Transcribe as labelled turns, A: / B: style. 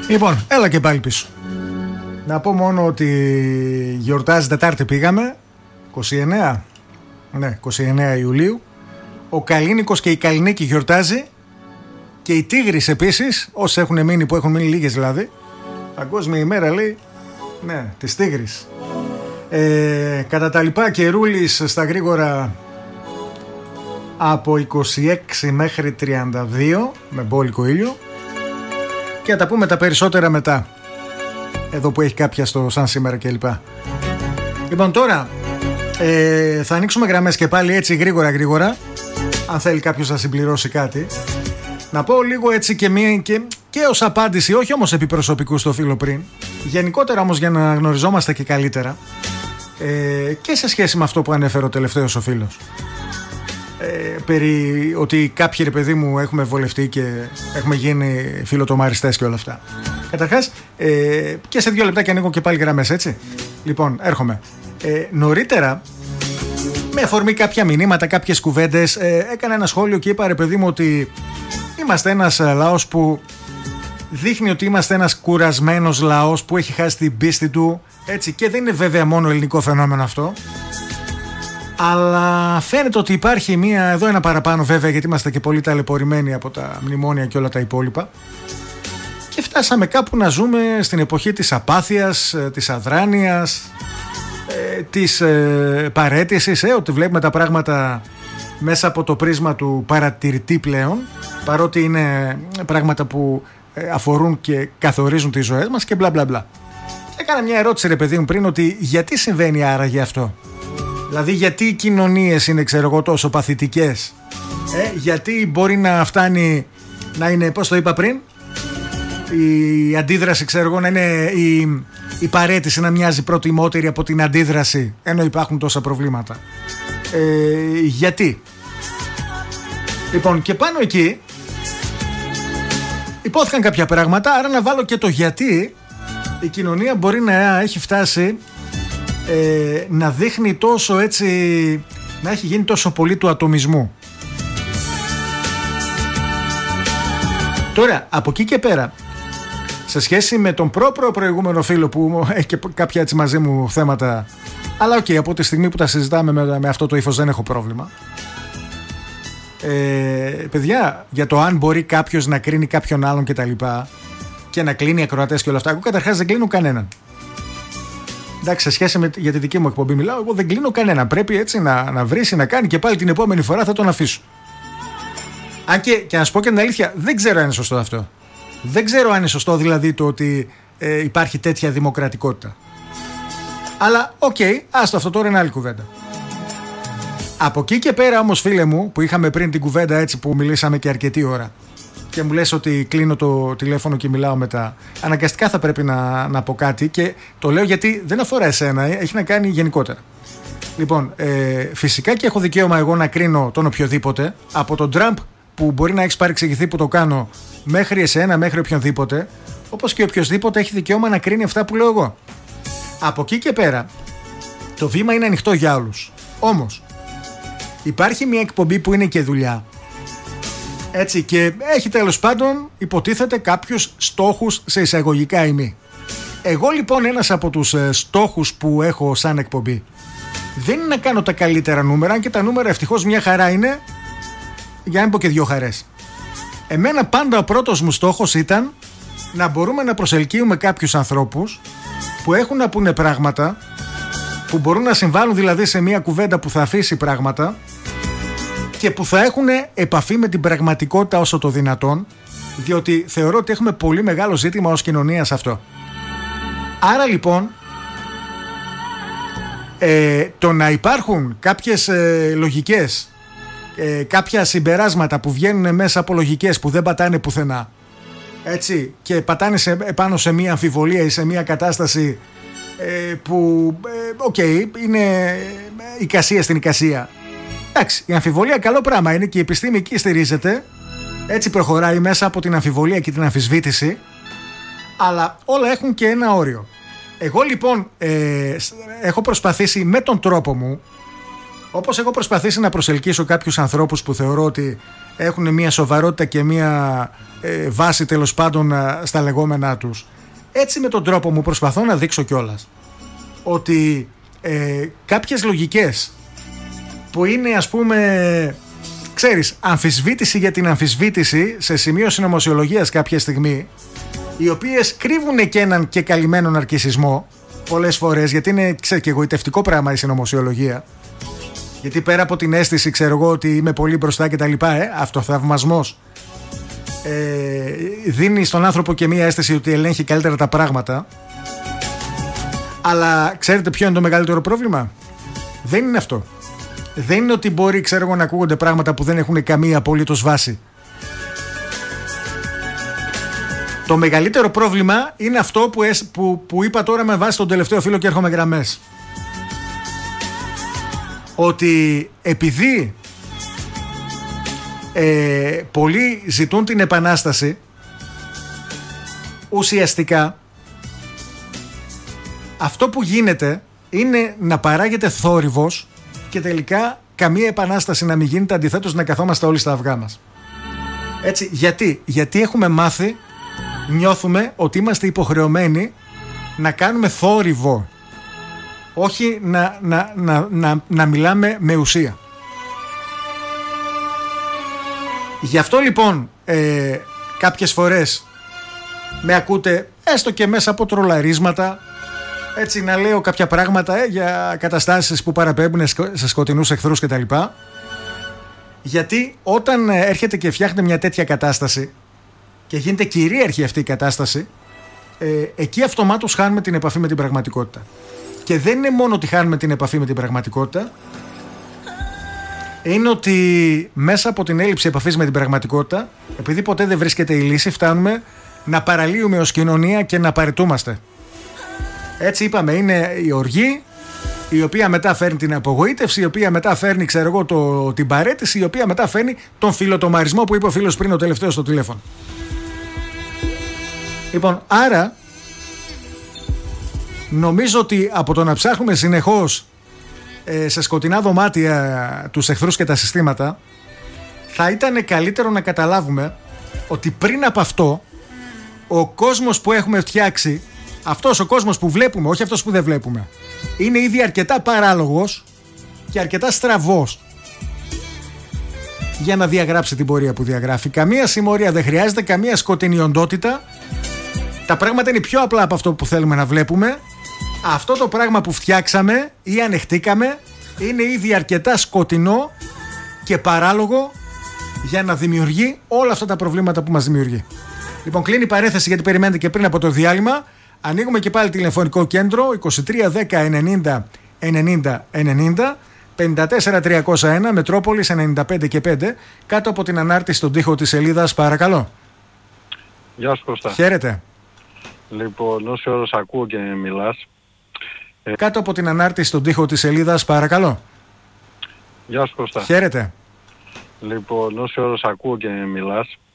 A: Λοιπόν, έλα και πάλι πίσω. Να πω μόνο ότι γιορτάζει Τετάρτη πήγαμε, 29. Ναι, 29 Ιουλίου. Ο Καλίνικος και η Καλλινίκη γιορτάζει. Και οι Τίγρης επίσης, όσοι έχουν μείνει, που έχουν μείνει λίγες δηλαδή. Παγκόσμια ημέρα λέει. Ναι, της Τίγρης. Κατά τα λοιπά, καιρούλης στα γρήγορα από 26 μέχρι 32 με μπόλικο ήλιο. Και θα τα πούμε τα περισσότερα μετά. Εδώ που έχει κάποια στο σαν σήμερα κλπ. Λοιπόν, τώρα θα ανοίξουμε γραμμές και πάλι έτσι γρήγορα. Αν θέλει κάποιος να συμπληρώσει κάτι. Να πω λίγο έτσι και ως απάντηση, όχι όμως επί προσωπικού στο φίλο πριν. Γενικότερα όμως για να γνωριζόμαστε και καλύτερα. Και σε σχέση με αυτό που ανέφερε ο τελευταίος ο φίλος. Περί ότι κάποιοι ρε παιδί μου έχουμε βολευτεί και έχουμε γίνει φιλοτομαριστές και όλα αυτά. Καταρχάς, και σε 2 λεπτά και ανοίγω και πάλι γραμμές, έτσι. Λοιπόν, έρχομαι. Νωρίτερα, με αφορμή κάποια μηνύματα, κάποιες κουβέντες, έκανα ένα σχόλιο και είπα ρε παιδί μου ότι είμαστε ένας λαός που δείχνει ότι είμαστε ένας κουρασμένος λαός που έχει χάσει την πίστη του, έτσι, και δεν είναι βέβαια μόνο ελληνικό φαινόμενο αυτό. Αλλά φαίνεται ότι υπάρχει εδώ ένα παραπάνω βέβαια, γιατί είμαστε και πολύ ταλαιπωρημένοι από τα μνημόνια και όλα τα υπόλοιπα. Και φτάσαμε κάπου να ζούμε στην εποχή της απάθειας, της αδράνειας, της παραίτησης, ότι βλέπουμε τα πράγματα μέσα από το πρίσμα του παρατηρητή πλέον, παρότι είναι πράγματα που αφορούν και καθορίζουν τις ζωές μας και μπλα μπλα μπλα. Έκανα μια ερώτηση ρε παιδί μου πριν, ότι γιατί συμβαίνει άραγε αυτό. Δηλαδή γιατί οι κοινωνίες είναι, ξέρω εγώ, τόσο παθητικές, γιατί μπορεί να φτάνει να είναι, πώς το είπα πριν, η αντίδραση, ξέρω εγώ, να είναι η παραίτηση να μοιάζει προτιμότερη από την αντίδραση, ενώ υπάρχουν τόσα προβλήματα. Γιατί. Λοιπόν, και πάνω εκεί υπόθηκαν κάποια πράγματα, άρα να βάλω και το γιατί η κοινωνία μπορεί να έχει φτάσει να δείχνει τόσο έτσι, να έχει γίνει τόσο πολύ του ατομισμού. Τώρα, από εκεί και πέρα, σε σχέση με τον προηγούμενο φίλο που έχει και κάποια έτσι μαζί μου θέματα, αλλά οκ, από τη στιγμή που τα συζητάμε με αυτό το ύφος δεν έχω πρόβλημα. Παιδιά, για το αν μπορεί κάποιος να κρίνει κάποιον άλλον και τα λοιπά, και να κλείνει ακροατές και όλα αυτά, εγώ καταρχάς δεν κλείνω κανέναν. Εντάξει, σε σχέση με για τη δική μου εκπομπή μιλάω, εγώ δεν κλείνω κανένα. Πρέπει έτσι να βρίσει, να κάνει, και πάλι την επόμενη φορά θα τον αφήσω. Αν και να σου πω και την αλήθεια, δεν ξέρω αν είναι σωστό αυτό. Δεν ξέρω αν είναι σωστό δηλαδή το ότι υπάρχει τέτοια δημοκρατικότητα. Αλλά οκ, άστο, αυτό τώρα είναι άλλη κουβέντα. Από εκεί και πέρα όμως, φίλε μου, που είχαμε πριν την κουβέντα έτσι που μιλήσαμε και αρκετή ώρα, και μου λες ότι κλείνω το τηλέφωνο και μιλάω μετά, αναγκαστικά θα πρέπει να πω κάτι, και το λέω γιατί δεν αφορά εσένα, έχει να κάνει γενικότερα. Λοιπόν, φυσικά και έχω δικαίωμα εγώ να κρίνω τον οποιοδήποτε, από τον Τραμπ που μπορεί να έχεις παρεξηγηθεί που το κάνω, μέχρι εσένα, μέχρι οποιονδήποτε, όπως και οποιοδήποτε έχει δικαίωμα να κρίνει αυτά που λέω εγώ. Από εκεί και πέρα, το βήμα είναι ανοιχτό για όλους. Όμως, υπάρχει μια εκπομπή που είναι και δουλειά. Έτσι, και έχει τέλος πάντων, υποτίθεται, κάποιους στόχους σε εισαγωγικά ή μη. Εγώ λοιπόν ένας από τους στόχους που έχω σαν εκπομπή δεν είναι να κάνω τα καλύτερα νούμερα, και τα νούμερα ευτυχώς μια χαρά είναι, για να μην πω και 2 χαρές. Εμένα πάντα ο πρώτος μου στόχος ήταν να μπορούμε να προσελκύουμε κάποιους ανθρώπους που έχουν να πούνε πράγματα, που μπορούν να συμβάλλουν δηλαδή σε μια κουβέντα που θα αφήσει πράγματα, και που θα έχουν επαφή με την πραγματικότητα όσο το δυνατόν, διότι θεωρώ ότι έχουμε πολύ μεγάλο ζήτημα ως κοινωνία σε αυτό. Άρα λοιπόν, το να υπάρχουν κάποιες λογικές, κάποια συμπεράσματα που βγαίνουν μέσα από λογικές που δεν πατάνε πουθενά, έτσι, και πατάνε πάνω σε μια αμφιβολία ή σε μια κατάσταση που είναι εικασία στην εικασία. Εντάξει, η αμφιβολία καλό πράγμα είναι, και η επιστήμη εκεί στηρίζεται, έτσι προχωράει μέσα από την αμφιβολία και την αμφισβήτηση, αλλά όλα έχουν και ένα όριο. Εγώ λοιπόν έχω προσπαθήσει με τον τρόπο μου Όπως έχω προσπαθήσει να προσελκύσω κάποιους ανθρώπους που θεωρώ ότι έχουν μια σοβαρότητα και μια βάση τέλος πάντων στα λεγόμενά τους, έτσι με τον τρόπο μου προσπαθώ να δείξω κιόλας ότι κάποιες λογικές που είναι, ας πούμε, ξέρεις, αμφισβήτηση για την αμφισβήτηση σε σημείο συνωμοσιολογίας κάποια στιγμή, οι οποίες κρύβουν και έναν και καλυμμένο ναρκισσισμό πολλές φορές, γιατί είναι, ξέρεις, και εγωιτευτικό πράγμα η συνωμοσιολογία. Γιατί πέρα από την αίσθηση, ξέρω εγώ, ότι είμαι πολύ μπροστά και τα λοιπά, αυτοθαυμασμός, δίνει στον άνθρωπο και μία αίσθηση ότι ελέγχει καλύτερα τα πράγματα. Αλλά ξέρετε ποιο είναι το μεγαλύτερο πρόβλημα? Δεν είναι αυτό. Δεν είναι ότι μπορεί, ξέρω εγώ, να ακούγονται πράγματα που δεν έχουν καμία απολύτως βάση. Το μεγαλύτερο πρόβλημα είναι αυτό που είπα τώρα με βάση τον τελευταίο φίλο και έρχομαι γραμμές. Ότι επειδή πολλοί ζητούν την επανάσταση, ουσιαστικά αυτό που γίνεται είναι να παράγεται θόρυβος και τελικά καμία επανάσταση να μην γίνεται, αντιθέτως να καθόμαστε όλοι στα αυγά μας. Έτσι, γιατί έχουμε μάθει, νιώθουμε ότι είμαστε υποχρεωμένοι να κάνουμε θόρυβο, όχι να μιλάμε με ουσία. Γι' αυτό λοιπόν κάποιες φορές με ακούτε έστω και μέσα από τρολαρίσματα, έτσι, να λέω κάποια πράγματα για καταστάσεις που παραπέμπουν σε σκοτεινούς εχθρούς κτλ. Γιατί όταν έρχεται και φτιάχνετε μια τέτοια κατάσταση και γίνεται κυρίαρχη αυτή η κατάσταση, εκεί αυτομάτως χάνουμε την επαφή με την πραγματικότητα. Και δεν είναι μόνο ότι χάνουμε την επαφή με την πραγματικότητα, είναι ότι μέσα από την έλλειψη επαφής με την πραγματικότητα, επειδή ποτέ δεν βρίσκεται η λύση, φτάνουμε να παραλύουμε ως κοινωνία και να παραιτούμαστε. Έτσι είπαμε, είναι η οργή, η οποία μετά φέρνει την απογοήτευση, η οποία μετά φέρνει, ξέρω εγώ, την παραίτηση, η οποία μετά φέρνει τον φιλοτομαρισμό που είπε ο φίλος πριν ο τελευταίος στο τηλέφωνο. Λοιπόν, άρα νομίζω ότι από το να ψάχνουμε συνεχώς σε σκοτεινά δωμάτια τους εχθρούς και τα συστήματα, θα ήταν καλύτερο να καταλάβουμε ότι πριν από αυτό ο κόσμος που έχουμε φτιάξει, αυτός ο κόσμος που βλέπουμε, όχι αυτός που δεν βλέπουμε, είναι ήδη αρκετά παράλογος και αρκετά στραβός για να διαγράψει την πορεία που διαγράφει. Καμία συμμορία δεν χρειάζεται, καμία σκοτεινή οντότητα. Τα πράγματα είναι πιο απλά από αυτό που θέλουμε να βλέπουμε. Αυτό το πράγμα που φτιάξαμε ή ανεχτήκαμε είναι ήδη αρκετά σκοτεινό και παράλογο για να δημιουργεί όλα αυτά τα προβλήματα που μας δημιουργεί. Λοιπόν, κλείνει η παρένθεση γιατί περιμένετε και πριν από το διάλειμμα. Ανοίγουμε και πάλι τηλεφωνικό κέντρο 23 10 90 90 90 54 301 Μετρόπολης 95 και 5, κάτω από την ανάρτηση στον τοίχο της σελίδας, παρακαλώ.
B: Γεια σου Κώστα.
A: Χαίρετε.
B: Λοιπόν, όση ώρα ακούω και μιλάς.
A: Κάτω από την ανάρτηση στον τοίχο της σελίδας, παρακαλώ.
B: Γεια σου Κώστα.
A: Χαίρετε.
B: Λοιπόν, όση ώρα ακούω και μιλάς.